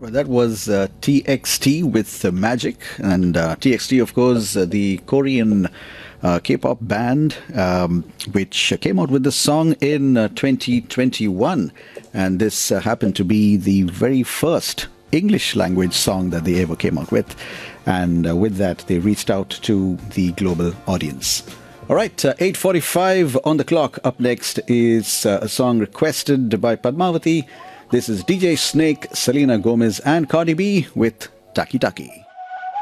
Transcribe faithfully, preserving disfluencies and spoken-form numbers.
Well, that was uh, T X T with uh, Magic. And uh, T X T, of course, uh, the Korean uh, K-pop band, um, which came out with this song in uh, twenty twenty-one. And this uh, happened to be the very first English language song that they ever came out with. And uh, with that, they reached out to the global audience. All right, uh, eight forty-five on the clock. Up next is uh, a song requested by Padmavati. This is D J Snake, Selena Gomez, and Cardi B with Taki Taki.